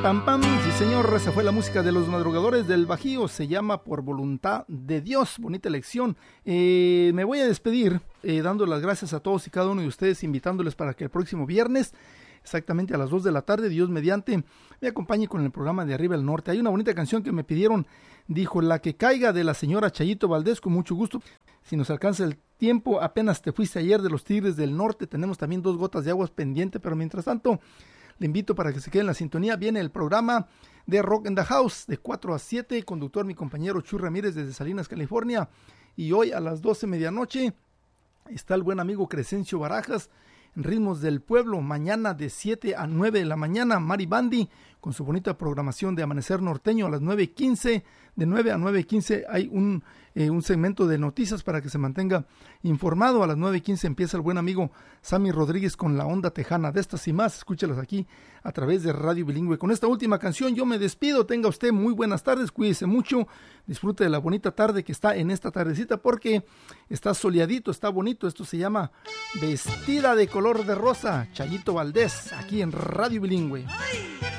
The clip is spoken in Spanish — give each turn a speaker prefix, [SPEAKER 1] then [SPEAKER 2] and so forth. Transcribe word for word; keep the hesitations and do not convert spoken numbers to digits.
[SPEAKER 1] pam, pam. Sí, señor, esa fue la música de los madrugadores del Bajío. Se llama Por Voluntad de Dios. Bonita elección. Eh, me voy a despedir eh, dando las gracias a todos y cada uno de ustedes, invitándoles para que el próximo viernes, exactamente a las dos de la tarde, Dios mediante, me acompañe con el programa de Arriba el Norte. Hay una bonita canción que me pidieron, dijo, La que caiga, de la señora Chayito Valdés, con mucho gusto. Si nos alcanza el tiempo, Apenas te fuiste ayer, de los Tigres del Norte. Tenemos también Dos gotas de aguas pendiente, pero mientras tanto, le invito para que se quede en la sintonía. Viene el programa de Rock in the House de cuatro a siete, conductor mi compañero Chuy Ramírez desde Salinas, California. Y hoy a las doce medianoche está el buen amigo Crescencio Barajas en Ritmos del Pueblo. Mañana de siete a nueve de la mañana, Mari Bandi con su bonita programación de Amanecer Norteño a las nueve quince. De nueve a nueve quince hay un, eh, un segmento de noticias para que se mantenga informado. A las nueve quince empieza el buen amigo Sammy Rodríguez con La Onda Tejana. De estas y más, escúchalas aquí a través de Radio Bilingüe. Con esta última canción yo me despido. Tenga usted muy buenas tardes, cuídese mucho, disfrute de la bonita tarde que está en esta tardecita, porque está soleadito, está bonito. Esto se llama Vestida de Color de Rosa, Chayito Valdés, aquí en Radio Bilingüe.
[SPEAKER 2] ¡Ay!